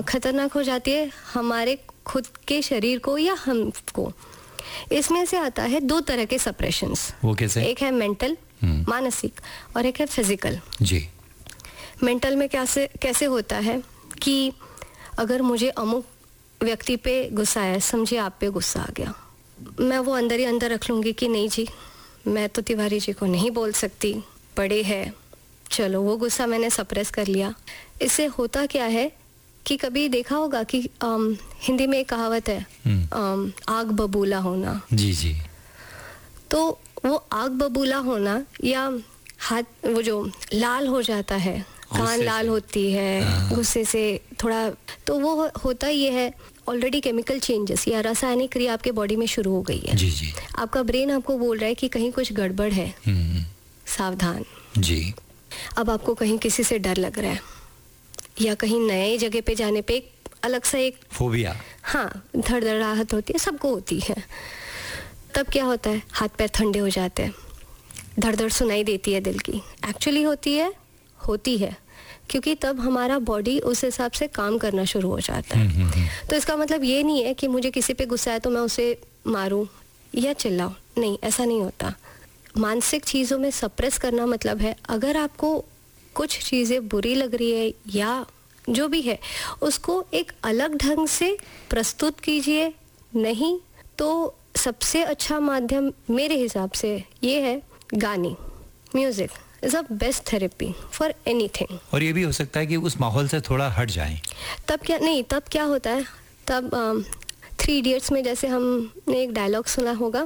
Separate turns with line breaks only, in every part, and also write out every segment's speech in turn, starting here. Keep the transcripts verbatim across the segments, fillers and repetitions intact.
खतरनाक हो जाती है हमारे खुद के शरीर को या हमको। इसमें से आता है दो तरह के सप्रेशंस।
वो कैसे?
एक है मेंटल, मानसिक, और एक है फिजिकल।
जी।
मेंटल में कैसे कैसे होता है कि अगर मुझे अमुक व्यक्ति पे गुस्सा है, समझिए आप पे गुस्सा आ गया, मैं वो अंदर ही अंदर रख लूँगी कि नहीं जी, मैं तो तिवारी जी को नहीं बोल सकती, बड़े हैं, चलो वो गुस्सा मैंने सप्रेस कर लिया। इससे होता क्या है कि कभी देखा होगा कि आम, हिंदी में एक कहावत है, आम, आग बबूला होना।
जी जी।
तो वो आग बबूला होना या हाथ वो जो लाल हो जाता है, कान लाल होती है गुस्से से थोड़ा, तो वो होता ये है ऑलरेडी केमिकल चेंजेस या रासायनिक क्रिया आपके बॉडी में शुरू हो गई है।
जी जी।
आपका ब्रेन आपको बोल रहा है कि कहीं कुछ गड़बड़ है, सावधान।
जी।
अब आपको कहीं किसी से डर लग रहा है या कहीं नए जगह पे जाने पे एक अलग सा एक
फोबिया,
हाँ, धड़धड़ाहट होती है, सबको होती है। तब क्या होता है, हाथ पैर ठंडे हो जाते हैं, धड़धड़ सुनाई देती है दिल की। एक्चुअली होती है होती है क्योंकि तब हमारा बॉडी उस हिसाब से काम करना शुरू हो जाता है। तो इसका मतलब ये नहीं है कि मुझे किसी पे गुस्सा है तो मैं उसे मारूं या चिल्लाऊं, नहीं, ऐसा नहीं होता। मानसिक चीज़ों में सप्रेस करना मतलब है अगर आपको कुछ चीज़ें बुरी लग रही है या जो भी है उसको एक अलग ढंग से प्रस्तुत कीजिए। नहीं तो सबसे अच्छा माध्यम मेरे हिसाब से ये है गाने, music is a best therapy for anything.
और ये भी हो सकता है कि उस माहौल से थोड़ा हट जाएं। तब
क्या नहीं तब क्या होता है, तब थ्री इडियट्स में जैसे हमने एक डायलॉग सुना होगा,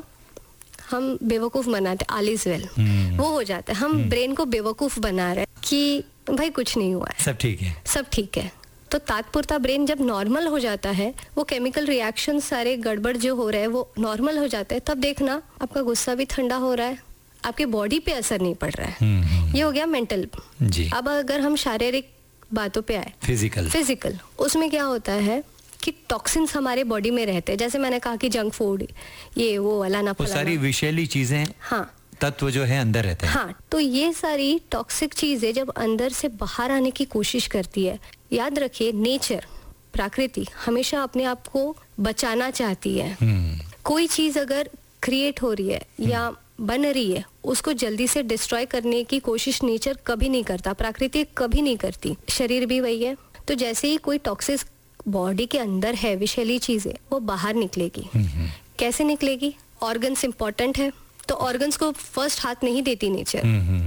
हम बेवकूफ़ बनाते, ऑल इज वेल, वो हो जाता है। हम ब्रेन को बेवकूफ़ बना रहे हैं कि भाई कुछ नहीं हुआ है,
सब ठीक है,
सब ठीक है। तो तात्पुरता ब्रेन जब नॉर्मल हो जाता है, वो केमिकल रिएक्शन सारे गड़बड़ जो हो रहे हैं वो नॉर्मल हो जाते हैं, तब देखना आपका गुस्सा भी ठंडा हो रहा है, आपके बॉडी पे असर नहीं पड़ रहा है। ये हो गया मेंटल।
जी।
अब अगर हम शारीरिक बातों पे आए,
फिजिकल
फिजिकल उसमें क्या होता है कि टॉक्सिन्स हमारे बॉडी में रहते हैं। जैसे मैंने कहा कि जंक फूड, ये वो अलाना फलाना,
वो सारी विषैली चीजें, हाँ, तत्व जो है अंदर रहते हैं।
हाँ, तो ये सारी टॉक्सिक चीजें जब अंदर से बाहर आने की कोशिश करती है, याद रखिए नेचर, प्रकृति हमेशा अपने आप को बचाना चाहती है। कोई चीज अगर क्रिएट हो रही है या बन रही है, उसको जल्दी से डिस्ट्रॉय करने की कोशिश नेचर कभी नहीं करता, प्रकृति कभी नहीं करती। शरीर भी वही है। तो जैसे ही कोई टॉक्सिक बॉडी के अंदर है, विषैली चीजें, वो बाहर निकलेगी। कैसे निकलेगी? ऑर्गन्स इंपॉर्टेंट है, तो ऑर्गन्स को फर्स्ट हाथ नहीं देती नेचर।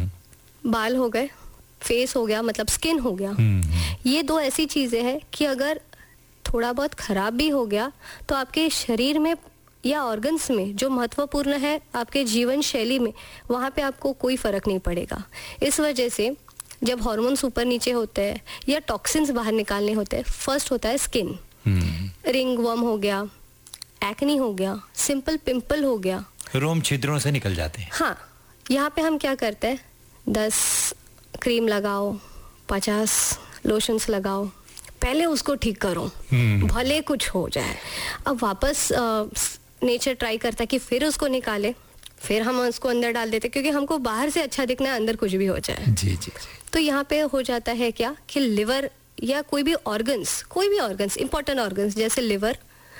बाल हो गए, फेस हो गया, मतलब स्किन हो गया, ये दो ऐसी चीजें हैं कि अगर थोड़ा बहुत खराब भी हो गया तो आपके शरीर में या ऑर्गन्स में जो महत्वपूर्ण है आपके जीवन शैली में, वहाँ पे आपको कोई फर्क नहीं पड़ेगा। इस वजह से जब हार्मोन्स ऊपर नीचे होते हैं या टॉक्सिन्स बाहर निकालने होते हैं, फर्स्ट होता है स्किन। रिंग वर्म हो गया, एक्नी हो गया, सिंपल पिंपल हो गया,
रोम छिद्रों से निकल जाते हैं।
हाँ, यहाँ पे हम क्या करते हैं, दस क्रीम लगाओ, पचास लोशंस लगाओ, पहले उसको ठीक करो, भले कुछ हो जाए। अब वापस नेचर ट्राई करता है कि फिर उसको निकाले, फिर हम उसको अंदर डाल देते, क्योंकि हमको बाहर से अच्छा दिखना है, अंदर कुछ भी हो जाए।
जी जी, जी।
तो यहाँ पे हो जाता है क्या कि लिवर या कोई भी ऑर्गन्स, कोई भी ऑर्गन्स, इंपॉर्टेंट ऑर्गन्स जैसे लिवर,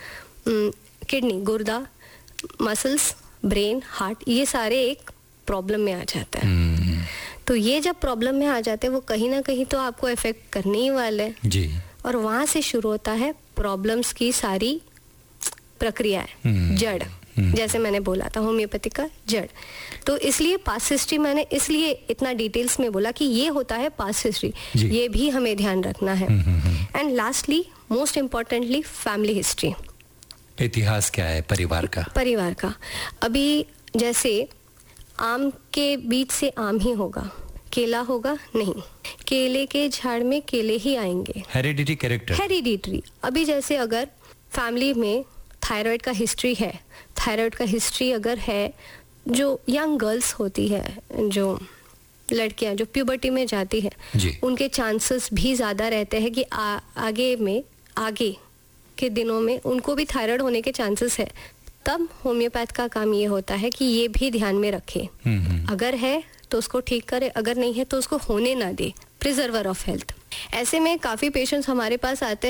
किडनी, गुर्दा, मसल्स, ब्रेन, हार्ट, ये सारे एक प्रॉब्लम में आ जाता है। तो ये जब प्रॉब्लम में आ जाते हैं, वो कहीं ना कहीं तो आपको इफेक्ट करने ही वाले हैं
जी।
और वहां से शुरू होता है प्रॉब्लम्स की सारी प्रक्रियाएं, जड़, जैसे मैंने बोला था होम्योपैथी का जड़। तो इसलिए पास्ट हिस्ट्री मैंने इसलिए इतना डिटेल्स में बोला कि ये होता है पास्ट हिस्ट्री, ये भी हमें ध्यान रखना है। And lastly, most importantly, family history.
इतिहास क्या है परिवार का? परिवार
का अभी जैसे आम के बीच से आम ही होगा, केला होगा नहीं, केले के झाड़ में केले ही आएंगे।
Heredity character,
hereditary. अभी जैसे अगर फैमिली में थायराइड का हिस्ट्री है, थायराइड का हिस्ट्री अगर है, जो यंग गर्ल्स होती है, जो लड़कियां जो प्यूबर्टी में जाती है, उनके चांसेस भी ज़्यादा रहते हैं कि आ, आगे में आगे के दिनों में उनको भी थायराइड होने के चांसेस है। तब होम्योपैथ का काम ये होता है कि ये भी ध्यान में रखे, अगर है तो उसको ठीक करे, अगर नहीं है तो उसको होने ना दे, प्रिजर्वर ऑफ हेल्थ। ऐसे में काफ़ी पेशेंट्स हमारे पास आते हैं